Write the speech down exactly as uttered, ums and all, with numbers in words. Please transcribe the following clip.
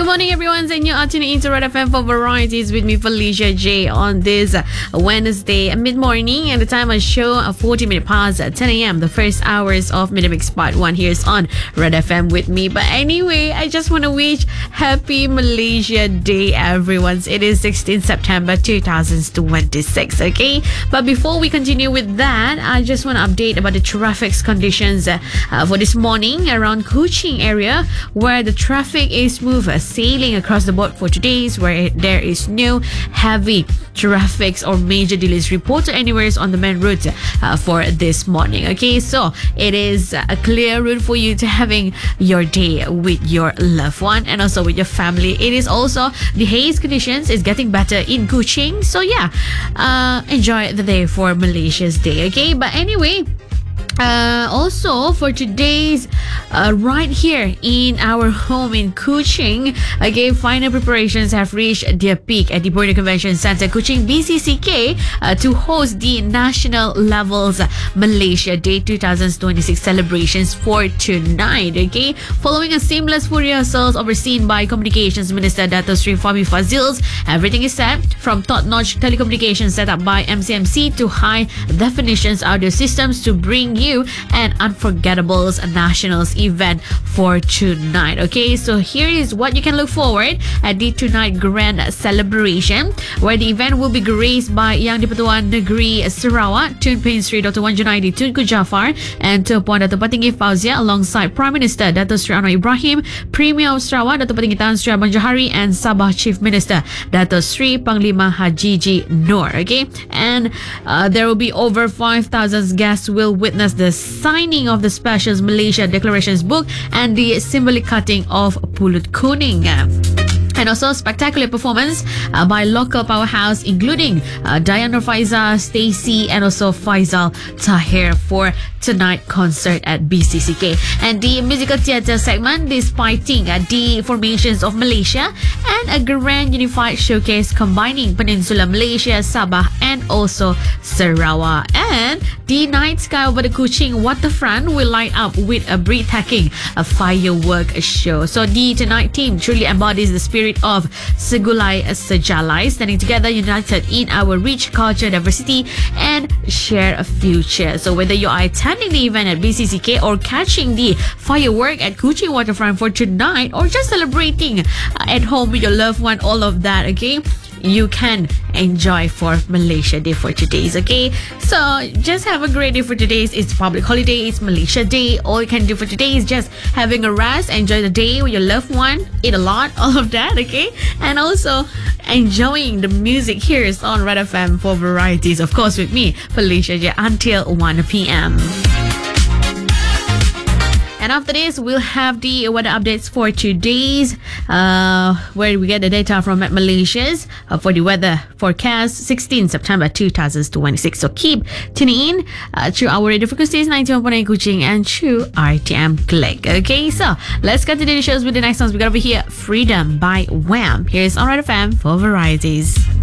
Good morning, everyone, and you are tuning into Red F M for Varieties with me, Felicia J, on this Wednesday mid-morning, and the time I show a forty minute past at ten a.m. The first hours of Midmix Part one here is on Red F M with me. But anyway, I just want to wish Happy Malaysia Day, everyone. It is sixteenth September two thousand twenty-six, okay? But before we continue with that, I just want to update about the traffic conditions uh, uh, for this morning around Kuching area, where the traffic is smooth uh, sailing across the board for today's, where there is no heavy traffic or major delays reported anywhere on the main route uh, for this morning. Okay, so it is a clear route for you to having your day with your loved one and also with your family. It is also the haze conditions is getting better in Kuching, so yeah, uh, enjoy the day for Malaysia's Day. Okay, but anyway, Uh, also for today's uh, right here in our home in Kuching, again, final preparations have reached their peak at the Border Convention Centre Kuching B C C K uh, to host the National Levels Malaysia Day twenty twenty-six celebrations for tonight. Okay, following a seamless full rehearsals overseen by Communications Minister Dato Sri Fahmi Fazils, everything is set from top-notch telecommunications set up by M C M C to high definitions audio systems to bring you an unforgettable nationals event for tonight. Okay, so here is what you can look forward at the tonight grand celebration, where the event will be graced by Yang di-Pertuan Negeri Sarawak Tun Pehin Sri Doctor Wan Junaidi Tunku Jaafar and Tun Puan Dato' Patinggi Fauzia, alongside Prime Minister Dato' Sri Anwar Ibrahim, Premier of Sarawak Dato' Patinggi Tan Sri Abang Johari, and Sabah Chief Minister Dato' Sri Panglima Haji G. Noor. Okay, and uh, there will be over five thousand guests will witness the signing of the Specials Malaysia Declarations book and the symbolic cutting of Pulut Kuning. And also spectacular performance uh, by local powerhouse, including uh, Diana Faiza, Stacey, and also Faisal Tahir for tonight concert at B C C K. And the musical theatre segment displaying uh, the formations of Malaysia and a grand unified showcase combining Peninsula Malaysia, Sabah, and also Sarawak. And the night sky over the Kuching waterfront will light up with a breathtaking a firework show. So the tonight team truly embodies the spirit of Segulai Sejalai, standing together united in our rich culture, diversity, and share a future. So whether you are attending the event at B C C K or catching the firework at Kuching waterfront for tonight, or just celebrating uh, at home with your loved one, all of that, okay, you can enjoy for Malaysia Day for today's. Okay, so just have a great day for today's. It's public holiday, it's Malaysia Day. All you can do for today is just having a rest, enjoy the day with your loved one, eat a lot, all of that. Okay, and also enjoying the music here is on Red F M for Varieties, of course, with me, Felicia J, until one p.m. And after this, we'll have the weather updates for today's, uh, where we get the data from Met Malaysia's uh, for the weather forecast, sixteenth September two thousand twenty-six. So keep tuning in uh, through our radio frequencies, ninety-one point nine Kuching and through R T M Click. Okay, so let's continue the shows with the next songs. We got over here, Freedom by Wham. Here's on Red F M for Varieties.